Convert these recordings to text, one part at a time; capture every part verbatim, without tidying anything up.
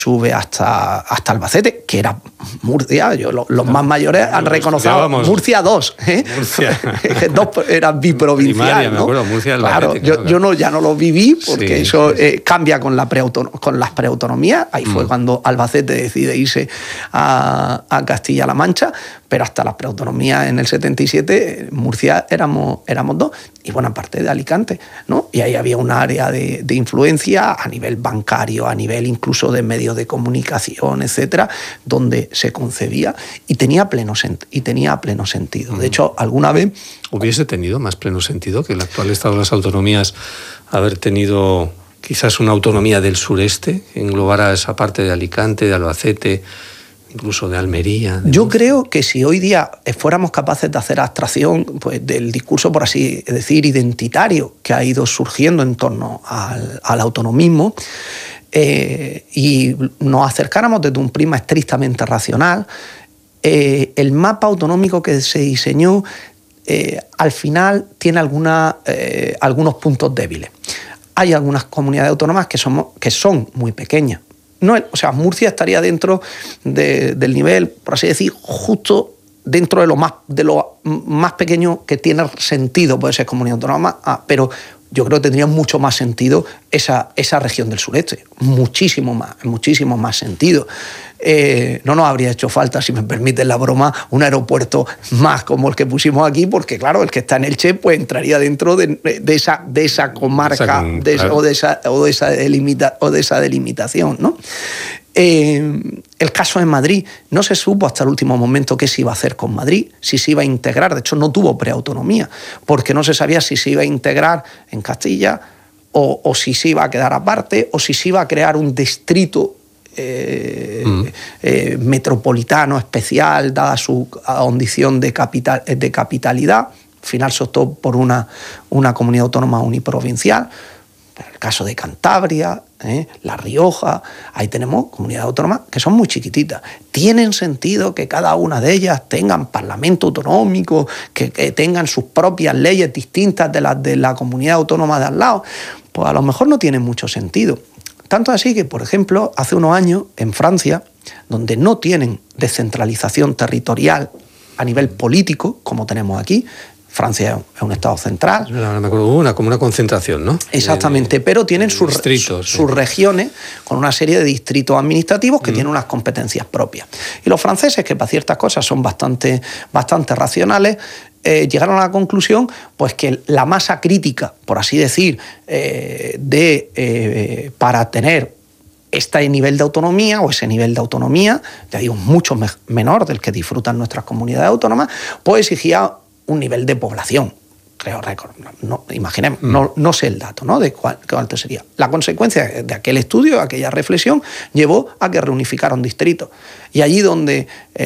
sube hasta, hasta Albacete, que era Murcia. Yo, lo, los más mayores han reconocido Murcia dos. ¿eh? Murcia. Dos era biprovincial. Primaria, ¿no? Me acuerdo, Murcia, Albacete, claro, yo, claro. yo no, ya no lo viví porque sí, eso sí, eh, cambia con, la con las preautonomías. Ahí mm. fue cuando Albacete decide irse a, a Castilla-La Mancha, pero hasta las preautonomías en el setenta y siete, Murcia éramos, éramos dos, y buena parte de Alicante, ¿no? Y ahí había un área de, de influencia a nivel bancario, a nivel incluso de medios de comunicación, etcétera, donde se concebía y tenía pleno, y tenía pleno sentido. De hecho, alguna vez... ¿Hubiese tenido más pleno sentido que el actual estado de las autonomías haber tenido quizás una autonomía del sureste, que englobara esa parte de Alicante, de Albacete, incluso de Almería? De Yo Murcia. Creo que si hoy día fuéramos capaces de hacer abstracción pues, del discurso, por así decir, identitario que ha ido surgiendo en torno al, al autonomismo, eh, y nos acercáramos desde un prisma estrictamente racional, eh, el mapa autonómico que se diseñó eh, al final tiene alguna, eh, algunos puntos débiles. Hay algunas comunidades autónomas que, somos, que son muy pequeñas. No, o sea, Murcia estaría dentro de, del nivel, por así decir, justo dentro de lo más, de lo más pequeño que tiene sentido, puede ser comunidad autónoma, ah, pero yo creo que tendría mucho más sentido esa, esa región del sureste, muchísimo más, muchísimo más sentido. Eh, no nos habría hecho falta, si me permiten la broma, un aeropuerto más como el que pusimos aquí, porque claro, el que está en Elche pues entraría dentro de, de, esa, de esa comarca esa, de, claro. o, de esa, o, de esa delimita, o de esa delimitación, ¿no? Eh, el caso de Madrid, no se supo hasta el último momento qué se iba a hacer con Madrid, si se iba a integrar, de hecho no tuvo preautonomía, porque no se sabía si se iba a integrar en Castilla o, o si se iba a quedar aparte o si se iba a crear un distrito eh, mm. eh, metropolitano especial, dada su condición de, capital, de capitalidad. Al final se optó por una, una comunidad autónoma uniprovincial. El caso de Cantabria, ¿eh? La Rioja, ahí tenemos comunidades autónomas que son muy chiquititas. ¿Tienen sentido que cada una de ellas tengan parlamento autonómico, que, que tengan sus propias leyes distintas de las de la comunidad autónoma de al lado? Pues a lo mejor no tiene mucho sentido. Tanto así que, por ejemplo, hace unos años en Francia, donde no tienen descentralización territorial a nivel político, como tenemos aquí, Francia es un estado central. Me acuerdo, una, como una concentración, ¿no? Exactamente, de, pero tienen sus, distritos, sus sí. regiones con una serie de distritos administrativos que mm. tienen unas competencias propias. Y los franceses, que para ciertas cosas son bastante, bastante racionales, eh, llegaron a la conclusión pues, que la masa crítica, por así decir, eh, de, eh, para tener este nivel de autonomía o ese nivel de autonomía, ya digo, mucho me- menor del que disfrutan nuestras comunidades autónomas, pues exigía un nivel de población, creo récord. No, imaginemos, mm. no, no sé el dato, ¿no? De cuál, cuánto sería. La consecuencia de aquel estudio, de aquella reflexión, llevó a que reunificaron distritos. Y allí donde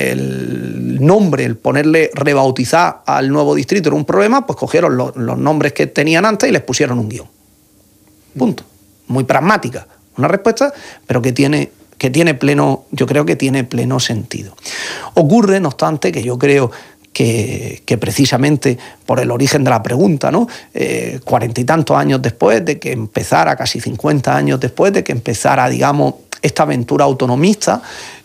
el nombre, el ponerle, rebautizar al nuevo distrito era un problema, pues cogieron los, los nombres que tenían antes y les pusieron un guión. Punto. Muy pragmática. Una respuesta, pero que tiene, que tiene pleno, yo creo que tiene pleno sentido. Ocurre, no obstante, que yo creo Que, que precisamente por el origen de la pregunta, ¿no? Eh, cuarenta y tantos años después de que empezara, casi cincuenta años después de que empezara, digamos, esta aventura autonomista,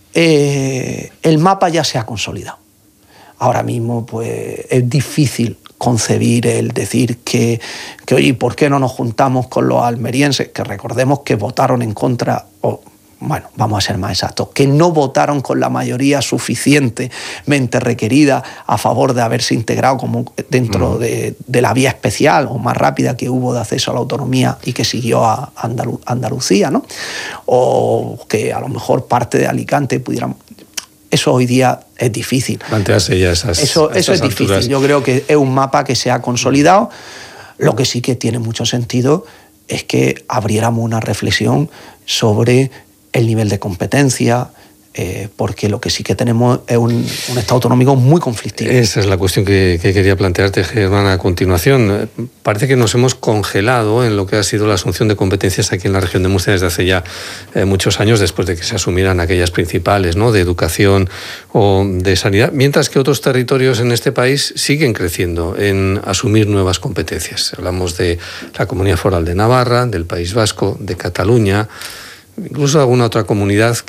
eh, el mapa ya se ha consolidado. Ahora mismo, pues, es difícil concebir el decir que, que oye, ¿por qué no nos juntamos con los almerienses? Que recordemos que votaron en contra, o bueno, vamos a ser más exactos, que no votaron con la mayoría suficientemente requerida a favor de haberse integrado como dentro mm. de, de la vía especial o más rápida que hubo de acceso a la autonomía y que siguió a Andalu- Andalucía, ¿no? O que a lo mejor parte de Alicante pudieran... Eso hoy día es difícil. Plantearse ya esas Eso, eso es difícil. Alturas. Yo creo que es un mapa que se ha consolidado. Lo que sí que tiene mucho sentido es que abriéramos una reflexión sobre el nivel de competencia, eh, porque lo que sí que tenemos es un, un Estado autonómico muy conflictivo. Esa es la cuestión que, que quería plantearte, Germán, a continuación. Parece que nos hemos congelado en lo que ha sido la asunción de competencias aquí en la región de Murcia desde hace ya eh, muchos años, después de que se asumieran aquellas principales, ¿no?, de educación o de sanidad, mientras que otros territorios en este país siguen creciendo en asumir nuevas competencias. Hablamos de la Comunidad Foral de Navarra, del País Vasco, de Cataluña. incluso alguna otra comunidad